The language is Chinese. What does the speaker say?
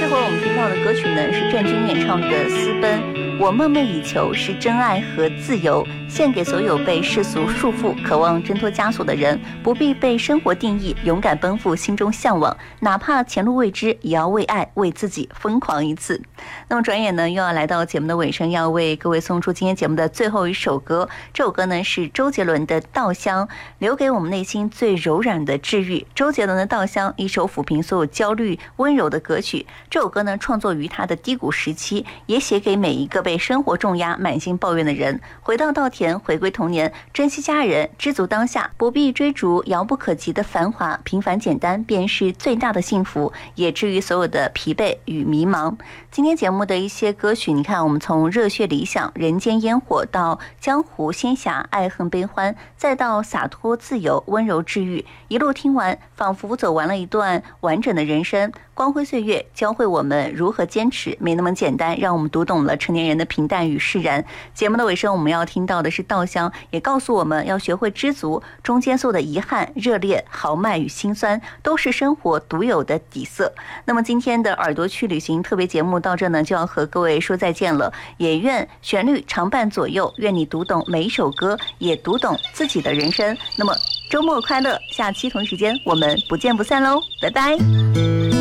会儿我们听到的歌曲呢，是郑钧演唱的《私奔》。我梦寐以求是真爱和自由，献给所有被世俗束缚、渴望挣脱枷锁的人。不必被生活定义，勇敢奔赴心中向往，哪怕前路未知，也要为爱、为自己疯狂一次。那么转眼呢，又要来到节目的尾声，要为各位送出今天节目的最后一首歌。这首歌呢是周杰伦的《稻香》，留给我们内心最柔软的治愈。周杰伦的《稻香》，一首抚平所有焦虑、温柔的歌曲。这首歌呢创作于他的低谷时期，也写给每一个被生活重压、满心抱怨的人。回到稻田，回归童年，珍惜家人，知足当下，不必追逐遥不可及的繁华，平凡简单便是最大的幸福，也治愈所有的疲惫与迷茫。今天节目的一些歌曲，你看，我们从热血理想、人间烟火到江湖仙侠、爱恨悲欢，再到洒脱自由、温柔治愈，一路听完，仿佛走完了一段完整的人生。光辉岁月教会我们如何坚持，没那么简单，让我们读懂了成年人的平淡与释然。节目的尾声，我们要听到的是稻香，也告诉我们要学会知足，中间所有的遗憾、热烈、豪迈与心酸，都是生活独有的底色。那么今天的耳朵去旅行特别节目到这呢，就要和各位说再见了。也愿旋律常伴左右，愿你读懂每一首歌，也读懂自己的人生。那么周末快乐，下期同一时间我们不见不散喽，拜拜。